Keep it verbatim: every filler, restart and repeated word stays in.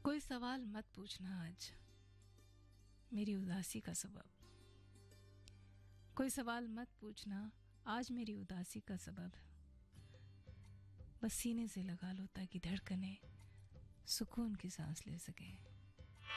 कोई सवाल मत पूछना आज मेरी उदासी का सबब। कोई सवाल मत पूछना आज मेरी उदासी का सबब। बस सीने से लगा लो ताकि धड़कने सुकून की सांस ले सके।